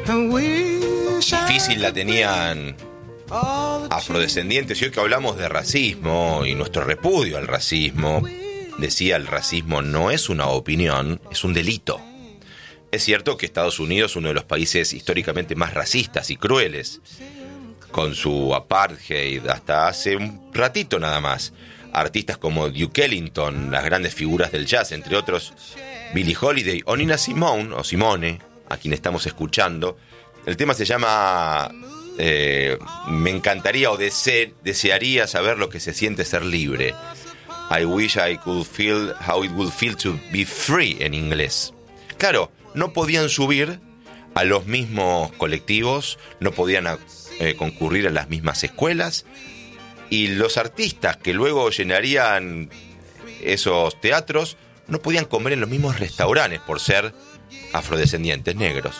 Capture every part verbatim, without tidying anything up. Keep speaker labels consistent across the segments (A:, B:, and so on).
A: Difícil la tenían afrodescendientes, y hoy que hablamos de racismo y nuestro repudio al racismo, decía, el racismo no es una opinión, es un delito. Es cierto que Estados Unidos es uno de los países históricamente más racistas y crueles, con su apartheid hasta hace un ratito nada más. Artistas como Duke Ellington, las grandes figuras del jazz, entre otros Billie Holiday o Nina Simone, o Simone, a quien estamos escuchando. El tema se llama eh, Me encantaría o dese, desearía saber lo que se siente ser libre. I wish I could feel how it would feel to be free, en inglés. Claro, no podían subir a los mismos colectivos, no podían eh, concurrir a las mismas escuelas, y los artistas que luego llenarían esos teatros no podían comer en los mismos restaurantes por ser afrodescendientes negros.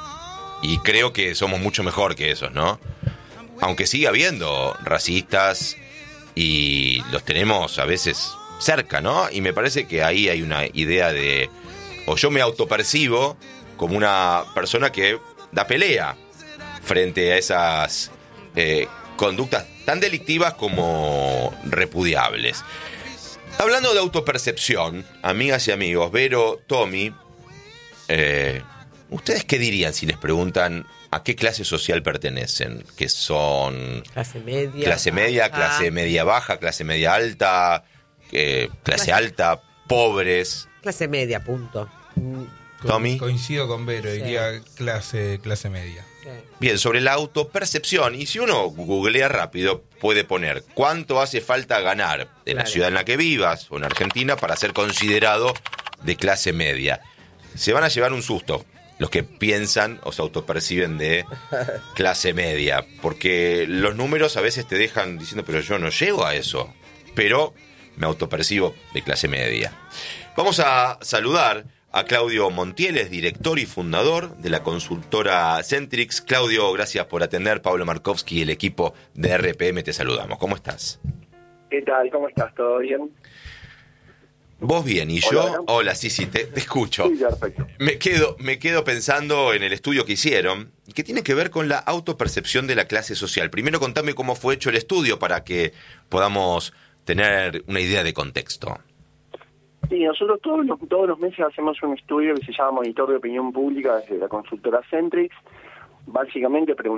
A: Y creo que somos mucho mejor que esos, ¿no? Aunque sigue habiendo racistas y los tenemos a veces cerca, ¿no? Y me parece que ahí hay una idea de... O yo me autopercibo como una persona que da pelea frente a esas eh, conductas tan delictivas como repudiables. Hablando de autopercepción, amigas y amigos, Vero, Tommy, eh, ¿ustedes qué dirían si les preguntan a qué clase social pertenecen? ¿Que son
B: clase media,
A: clase media,
B: baja.
A: clase media baja, clase media alta, eh, clase, clase alta, pobres?
B: Clase media, punto.
A: Tommy.
C: Co- coincido con Vero,
B: Sí.
C: diría clase, clase media.
B: Sí.
A: Bien, sobre la autopercepción, y si uno googlea rápido, puede poner cuánto hace falta ganar en
B: Claro.
A: la ciudad en la que vivas o en Argentina para ser considerado de clase media. Se van a llevar un susto los que piensan o se autoperciben de clase media, porque los números a veces te dejan diciendo, pero yo no llego a eso, pero me autopercibo de clase media. Vamos a saludar a Claudio Montiel, director y fundador de la consultora Centrix. Claudio, gracias por atender. Pablo Markovsky y el equipo de R P M te saludamos. ¿Cómo estás?
D: ¿Qué tal? ¿Cómo estás? ¿Todo bien?
A: Vos bien, y
D: Hola,
A: yo...
D: ¿no?
A: Hola, sí, sí, te, te escucho.
D: Sí, perfecto.
A: Me quedo, me quedo pensando en el estudio que hicieron, que tiene que ver con la autopercepción de la clase social. Primero contame cómo fue hecho el estudio para que podamos tener una idea de contexto.
D: Sí, nosotros todos los, todos los meses hacemos un estudio que se llama Monitor de Opinión Pública desde la consultora Centrix. Básicamente preguntamos